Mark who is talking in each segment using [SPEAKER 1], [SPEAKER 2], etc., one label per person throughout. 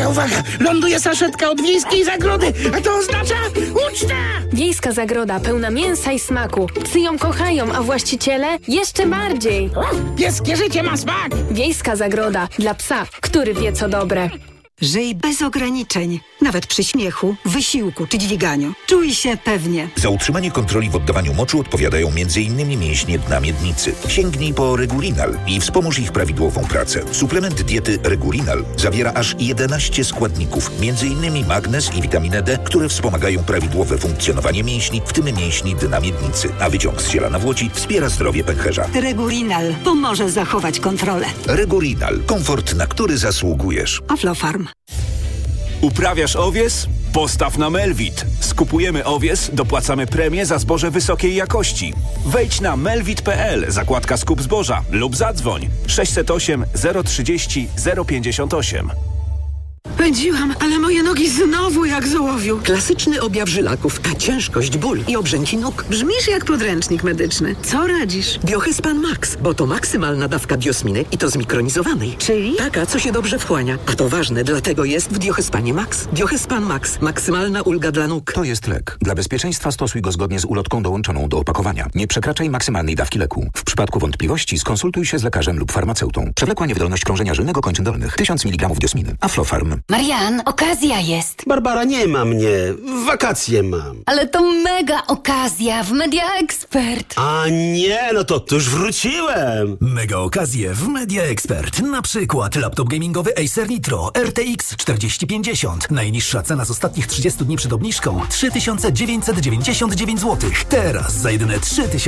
[SPEAKER 1] uwaga! Ląduje saszetka od wiejskiej zagrody, a to oznacza ucztę!
[SPEAKER 2] Wiejska zagroda pełna mięsa i smaku. Psy ją kochają, a właściciele jeszcze bardziej.
[SPEAKER 1] Pieskie życie ma smak!
[SPEAKER 2] Wiejska zagroda dla psa, który wie co dobre.
[SPEAKER 3] Żyj bez ograniczeń, nawet przy śmiechu, wysiłku czy dźwiganiu. Czuj się pewnie.
[SPEAKER 4] Za utrzymanie kontroli w oddawaniu moczu odpowiadają m.in. mięśnie dna miednicy. Sięgnij po Regulinal i wspomóż ich prawidłową pracę. Suplement diety Regulinal zawiera aż 11 składników, m.in. magnez i witaminę D, które wspomagają prawidłowe funkcjonowanie mięśni, w tym mięśni dna miednicy. A wyciąg z ziela nawłoci wspiera zdrowie pęcherza.
[SPEAKER 3] Regulinal pomoże zachować kontrolę.
[SPEAKER 4] Regulinal. Komfort, na który zasługujesz.
[SPEAKER 3] Aflofarm.
[SPEAKER 5] Uprawiasz owies? Postaw na Melvit. Skupujemy owies, dopłacamy premię za zboże wysokiej jakości. Wejdź na melvit.pl, zakładka skup zboża lub zadzwoń 608 030 058.
[SPEAKER 6] Pędziłam, ale moje nogi znowu jak z ołowiu.
[SPEAKER 7] Klasyczny objaw żylaków, ciężkość, ból i obrzęki nóg.
[SPEAKER 6] Brzmisz jak podręcznik medyczny. Co radzisz?
[SPEAKER 7] Biohyspan Max, bo to maksymalna dawka biosminy i to zmikronizowanej.
[SPEAKER 6] Czyli?
[SPEAKER 7] Taka, co się dobrze wchłania. A to ważne, dlatego jest w Biohyspanie Max. Biohyspan Max. Maksymalna ulga dla nóg.
[SPEAKER 8] To jest lek. Dla bezpieczeństwa stosuj go zgodnie z ulotką dołączoną do opakowania. Nie przekraczaj maksymalnej dawki leku. W przypadku wątpliwości skonsultuj się z lekarzem lub farmaceutą. Przewlekła niewydolność krążenia żylnego kończyn dolnych. 1000 mg biosminy. Aflofarm.
[SPEAKER 9] Marian, okazja jest.
[SPEAKER 10] Barbara, nie ma mnie. Wakacje mam.
[SPEAKER 9] Ale to mega okazja w Media Expert.
[SPEAKER 10] A nie, no to już wróciłem.
[SPEAKER 11] Mega okazje w Media Expert. Na przykład laptop gamingowy Acer Nitro RTX 4050. Najniższa cena z ostatnich 30 dni przed obniżką 3999 zł. Teraz za jedyne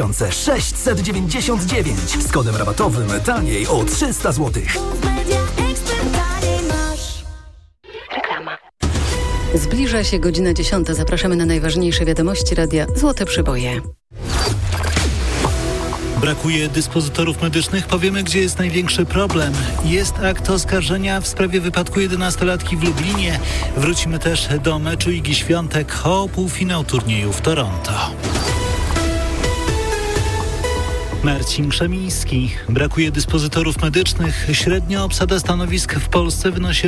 [SPEAKER 11] 3699. Z kodem rabatowym taniej o 300 zł.
[SPEAKER 12] Zbliża się godzina 10. Zapraszamy na najważniejsze wiadomości radia Złote Przyboje.
[SPEAKER 13] Brakuje dyspozytorów medycznych. Powiemy, gdzie jest największy problem. Jest akt oskarżenia w sprawie wypadku 11-latki w Lublinie. Wrócimy też do meczu Igi Świątek o półfinał turnieju w Toronto. Marcin Krzemiński. Brakuje dyspozytorów medycznych. Średnia obsada stanowisk w Polsce wynosi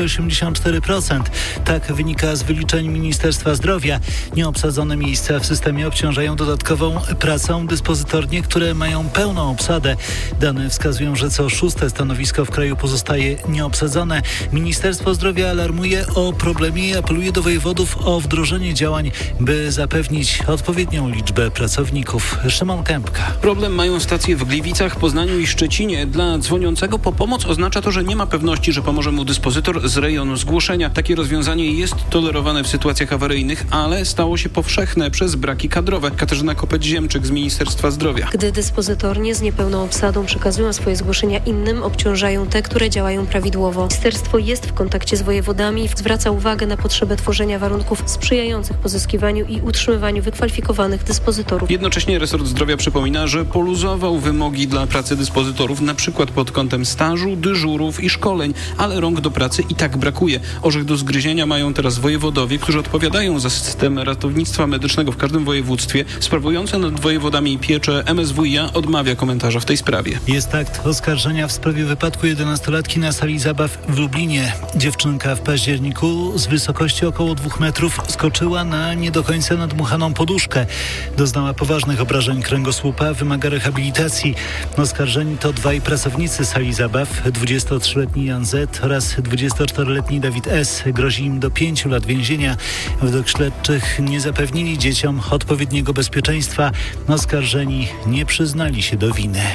[SPEAKER 13] 84%. Tak wynika z wyliczeń Ministerstwa Zdrowia. Nieobsadzone miejsca w systemie obciążają dodatkową pracą dyspozytornie, które mają pełną obsadę. Dane wskazują, że co 6. stanowisko w kraju pozostaje nieobsadzone. Ministerstwo Zdrowia alarmuje o problemie i apeluje do wojewodów o wdrożenie działań, by zapewnić odpowiednią liczbę pracowników. Szymon Kępka.
[SPEAKER 14] Problem mają stacje w Gliwicach, Poznaniu i Szczecinie. Dla dzwoniącego po pomoc oznacza to, że nie ma pewności, że pomoże mu dyspozytor z rejonu zgłoszenia. Takie rozwiązanie jest tolerowane w sytuacjach awaryjnych, ale stało się powszechne przez braki kadrowe. Katarzyna Kopeć-Ziemczyk z Ministerstwa Zdrowia.
[SPEAKER 15] Gdy dyspozytornie z niepełną obsadą przekazują swoje zgłoszenia innym, obciążają te, które działają prawidłowo. Ministerstwo jest w kontakcie z wojewodami i zwraca uwagę na potrzebę tworzenia warunków sprzyjających pozyskiwaniu i utrzymywaniu wykwalifikowanych dyspozytorów.
[SPEAKER 14] Jednocześnie resort zdrowia przypomina, że poluzował wymogi dla pracy dyspozytorów, na przykład pod kątem stażu, dyżurów i szkoleń, ale rąk do pracy i tak brakuje. Orzech do zgryzienia mają teraz wojewodowie, którzy odpowiadają za system ratownictwa medycznego w każdym województwie. Sprawujące nad wojewodami pieczę MSWiA odmawia komentarza w tej sprawie.
[SPEAKER 13] Jest akt oskarżenia w sprawie wypadku 11-latki na sali zabaw w Lublinie. Dziewczynka w październiku z wysokości około 2 metrów skoczyła na nie do końca nadmuchaną poduszkę. Doznała poważnych obrażeń kręgosłupa, wymaga rehabilitacji. Oskarżeni to 2 pracownicy sali zabaw, 23-letni Jan Z oraz 24-letni Dawid S. Grozi im do 5 lat więzienia. Według śledczych nie zapewnili dzieciom odpowiedniego bezpieczeństwa. Oskarżeni nie przyznali się do winy.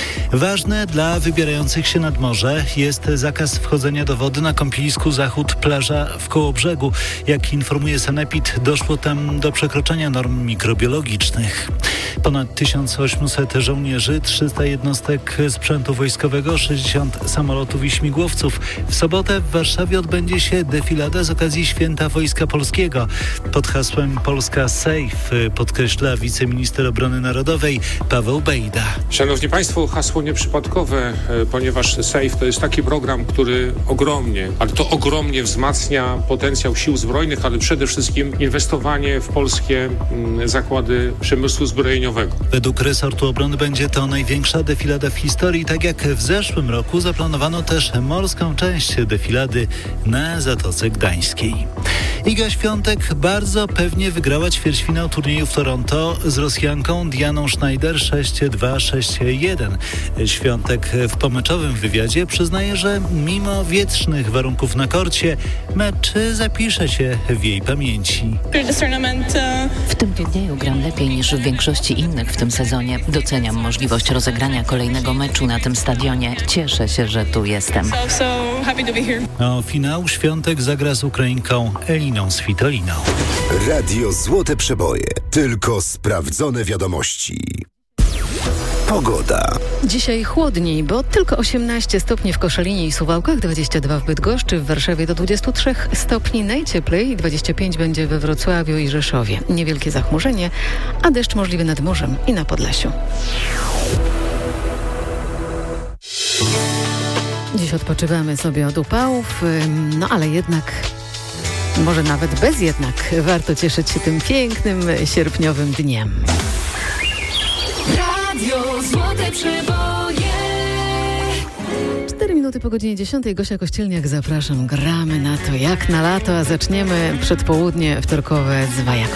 [SPEAKER 13] Ważne dla wybierających się nad morze jest zakaz wchodzenia do wody na kąpielisku Zachód, plaża w Kołobrzegu. Jak informuje Sanepid, doszło tam do przekroczenia norm mikrobiologicznych. Ponad 1800 żołnierzy, 300 jednostek sprzętu wojskowego, 60 samolotów i śmigłowców. W sobotę w Warszawie odbędzie się defilada z okazji Święta Wojska Polskiego. Pod hasłem Polska Safe podkreśla wiceminister obrony narodowej Paweł Bejda.
[SPEAKER 16] Szanowni Państwo, hasło nieprzypadkowe, ponieważ Safe to jest taki program, który ogromnie wzmacnia potencjał sił zbrojnych, ale przede wszystkim inwestowanie w polskie zakłady przemysłu zbrojeniowego.
[SPEAKER 13] Według resortu obrony będzie to największa defilada w historii. Tak jak w zeszłym roku zaplanowano też morską część defilady na Zatoce Gdańskiej. Iga Świątek bardzo pewnie wygrała ćwierćfinał turnieju w Toronto z Rosjanką Dianą Schneider 6-2, 6-1. Świątek w pomeczowym wywiadzie przyznaje, że mimo wietrznych warunków na korcie, mecz zapisze się w jej pamięci.
[SPEAKER 17] W tym turnieju gram lepiej niż w większości innych w tym sezonie. Doceniam możliwość rozegrania kolejnego meczu na tym stadionie. Cieszę się, że tu jestem.
[SPEAKER 13] O finał Świątek zagra z Ukrainką Eliną Svitoliną.
[SPEAKER 18] Radio Złote Przeboje. Tylko sprawdzone wiadomości. Pogoda.
[SPEAKER 12] Dzisiaj chłodniej, bo tylko 18 stopni w Koszalinie i Suwałkach, 22 w Bydgoszczy, w Warszawie do 23 stopni, najcieplej 25 będzie we Wrocławiu i Rzeszowie. Niewielkie zachmurzenie, a deszcz możliwy nad morzem i na Podlasiu. Dziś odpoczywamy sobie od upałów, no ale jednak, może nawet bez jednak, warto cieszyć się tym pięknym sierpniowym dniem.
[SPEAKER 9] Radio Złote Przeboje.
[SPEAKER 12] 4 minuty po godzinie 10. Gosia Kościelniak, zapraszam. Gramy na to jak na lato, a zaczniemy przedpołudnie wtorkowe z Wajaką.